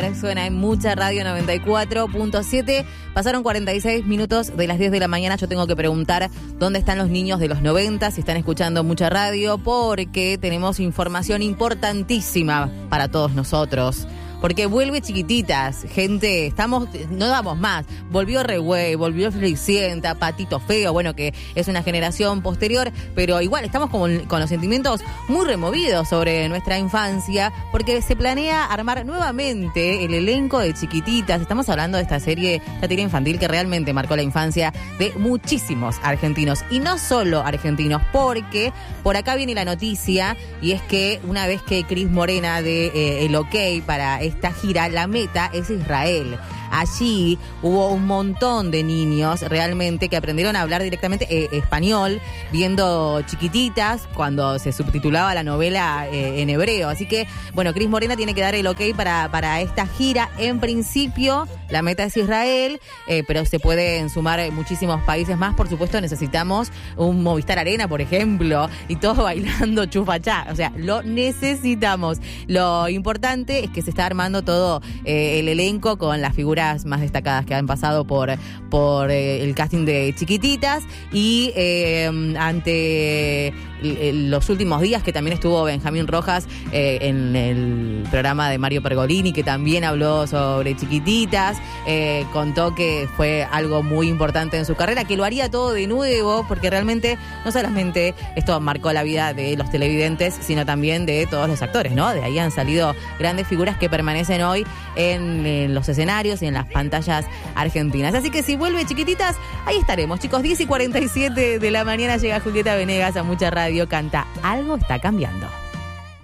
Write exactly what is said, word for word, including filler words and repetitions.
Suena en Mucha Radio noventa y cuatro punto siete. Pasaron cuarenta y seis minutos de las diez de la mañana. Yo tengo que preguntar dónde están los niños de los noventa, si están escuchando Mucha Radio, porque tenemos información importantísima para todos nosotros. Porque vuelve Chiquititas, gente, estamos, no damos más. Volvió Rewey, volvió Floricienta, Patito Feo, bueno, que es una generación posterior, pero igual estamos con, con los sentimientos muy removidos sobre nuestra infancia, porque se planea armar nuevamente el elenco de Chiquititas. Estamos hablando de esta serie, esta tira infantil que realmente marcó la infancia de muchísimos argentinos, y no solo argentinos, porque por acá viene la noticia, y es que una vez que Cris Morena dé eh, el ok para esta gira, la meta es Israel. Allí hubo un montón de niños realmente que aprendieron a hablar directamente eh, español, viendo Chiquititas cuando se subtitulaba la novela eh, en hebreo. Así que, bueno, Cris Morena tiene que dar el ok para, para esta gira. En principio, la meta es Israel, eh, pero se pueden sumar muchísimos países más. Por supuesto, necesitamos un Movistar Arena, por ejemplo, y todos bailando chufachá. O sea, lo necesitamos. Lo importante es que se está armando todo eh, el elenco con las figuras más destacadas que han pasado por, por eh, el casting de Chiquititas, y eh, ante eh, los últimos días que también estuvo Benjamín Rojas eh, en el programa de Mario Pergolini, que también habló sobre Chiquititas, eh, contó que fue algo muy importante en su carrera, que lo haría todo de nuevo, porque realmente no solamente esto marcó la vida de los televidentes, sino también de todos los actores, ¿no? De ahí han salido grandes figuras que permanecen hoy en, en los escenarios y en las pantallas argentinas. Así que si vuelve Chiquititas, ahí estaremos, chicos. diez y cuarenta y siete de la mañana llega Julieta Venegas a Mucha Radio, canta Algo está cambiando.